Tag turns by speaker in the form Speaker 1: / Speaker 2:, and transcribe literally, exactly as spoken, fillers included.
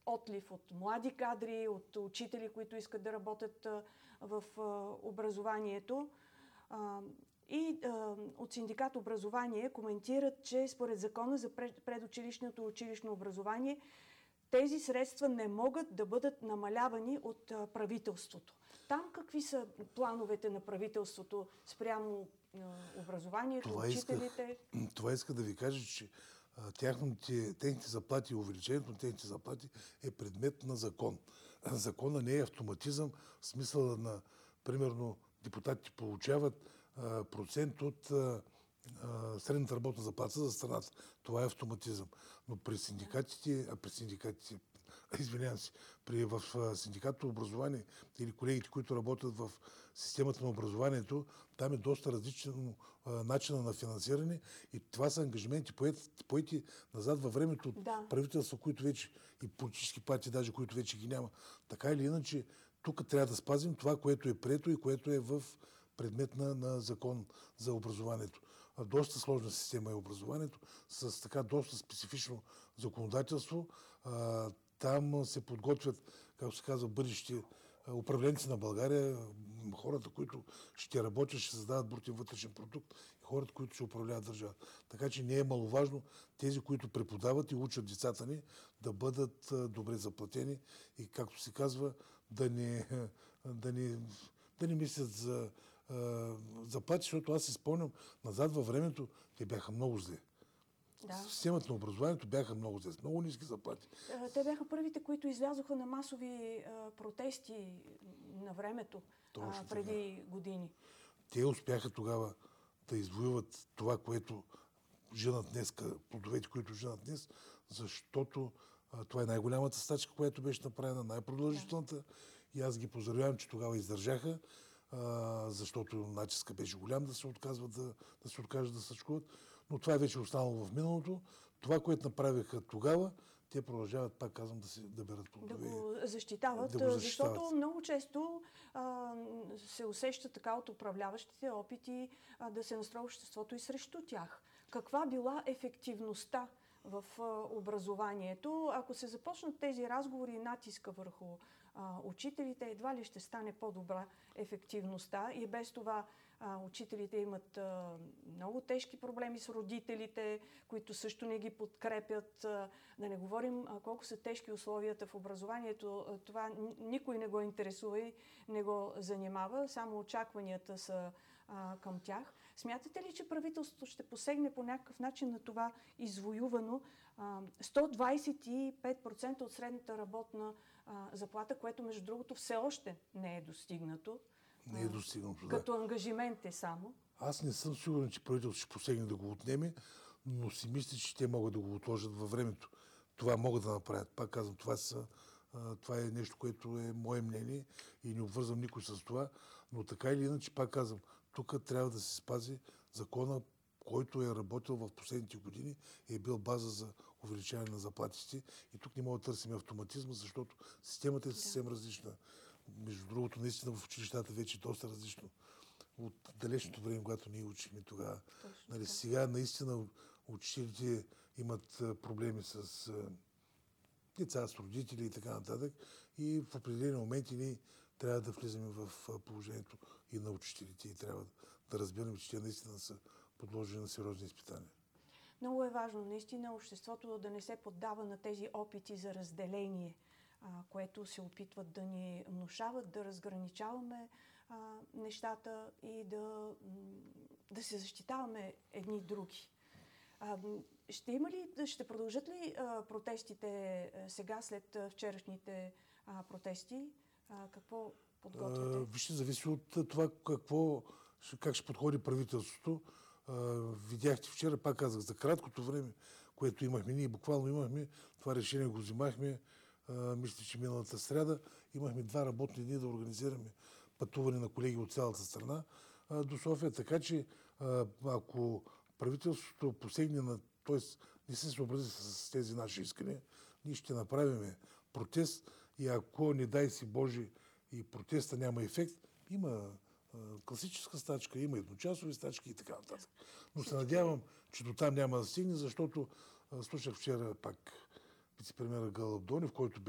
Speaker 1: отлив от млади кадри, от учители, които искат да работят в образованието. И от синдикат образование коментират, че според закона за предучилищното и училищно образование тези средства не могат да бъдат намалявани от правителството. Там какви са плановете на правителството спрямо образованието,
Speaker 2: това
Speaker 1: учителите?
Speaker 2: Исках, това иска да ви кажа, че тяхните, техните заплати, увеличението на техните заплати е предмет на закон. Закона не е автоматизъм, в смисъла на, примерно, депутатите получават а, процент от а, а, средната работна заплата за страната. Това е автоматизъм. Но при синдикатите, а при синдикатите, извинявам се, при, в синдикатното образование или колегите, които работят в системата на образованието, там е доста различен а, начина на финансиране и това са ангажименти поети, поети назад във времето от
Speaker 1: да.
Speaker 2: правителства, които вече и политически партии, даже които вече ги няма. Така или иначе, тук трябва да спазим това, което е прието и което е в предмет на, на закон за образованието. Доста сложна система е образованието, с така доста специфично законодателство. А, там се подготвят, както се казва, бъдещи управленци на България, хората, които ще работят, ще създават брутен вътрешен продукт и хората, които ще управляват държавата. Така че не е маловажно тези, които преподават и учат децата ни, да бъдат добре заплатени и, както се казва, да не, да не, да не мислят за заплати, защото аз си спомням, назад във времето те бяха много зле.
Speaker 1: Да.
Speaker 2: Системата на образованието бяха много зле, много ниски заплати.
Speaker 1: Те бяха първите, които излязоха на масови а, протести на времето, а, преди така. години.
Speaker 2: Те успяха тогава да извоюват това, което женат днес, плодовете, които женат днес, защото а, това е най-голямата стачка, която беше направена, най-продължителната. Да. И аз ги поздравявам, че тогава издържаха, а, защото натиска беше голям да се отказват да, да се откажат да стачкуват. Но това е вече останало в миналото. Това, което направиха тогава, те продължават, пак казвам, да, се, да берат плодове.
Speaker 1: Да го защитават,
Speaker 2: да го защитават.
Speaker 1: Защото много често а, се усеща така от управляващите опити а, да се настрои обществото и срещу тях. Каква била ефективността в а, образованието? Ако се започнат тези разговори и натиска върху а, учителите, едва ли ще стане по-добра ефективността и без това а, учителите имат а, много тежки проблеми с родителите, които също не ги подкрепят. А, да не говорим а, колко са тежки условията в образованието. А, това никой не го интересува и не го занимава, само очакванията са а, към тях. Смятате ли, че правителството ще посегне по някакъв начин на това извоювано а, сто двадесет и пет процента от средната работна а, заплата, което между другото все още не е достигнато?
Speaker 2: Не е достигнато, да.
Speaker 1: Като ангажимент е само.
Speaker 2: Аз не съм сигурен, че правителството ще посегне да го отнеме, но си мисля, че те могат да го отложат във времето. Това могат да направят. Пак казвам, това, са, това е нещо, което е мое мнение и не обвързвам никой с това, но така или иначе, пак казвам, тук трябва да се спази закона, който е работил в последните години и е бил база за увеличаване на заплатите. И тук не мога да търсим автоматизма, защото системата е съвсем различна. Между другото, наистина в училищата вече е доста различно от далечното време, когато ние учихме тогава. Нали, сега наистина учителите имат проблеми с деца, с родители и така нататък. И в определени моменти ние трябва да влизаме в положението и на учителите и трябва да разбираме, че те наистина са подложени на сериозни изпитания.
Speaker 1: Много е важно наистина обществото да не се поддава на тези опити за разделение, което се опитват да ни внушават, да разграничаваме а, нещата и да, да се защитаваме едни и други. А, ще има ли, ще продължат ли а, протестите сега, след вчерашните а, протести? А, какво подготвяте?
Speaker 2: А, вижте, зависи от това какво, как ще подходи правителството. Uh, видяхте вчера, пак казах, за краткото време, което имахме, ние буквално имахме, това решение го взимахме, uh, мисля, че миналата сряда, имахме два работни дни да организираме пътуване на колеги от цялата страна uh, до София, така че uh, ако правителството посегне на, т.е. не се съобрази с тези наши искания, ние ще направим протест и ако, не дай си Боже, и протеста няма ефект, има класическа стачка, има едночасови стачки и така нататък. Но се надявам, че до там няма да стигне, защото слушах вчера пак вице-премиера Гълъб Донев, който